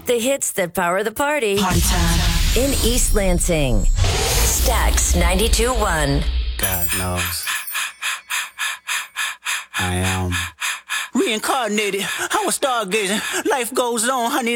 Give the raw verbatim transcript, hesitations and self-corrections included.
the hits that power the party. Party time. In East Lansing. Stax ninety-two point one. God knows. I am reincarnated. I was stargazing. Life goes on, honey.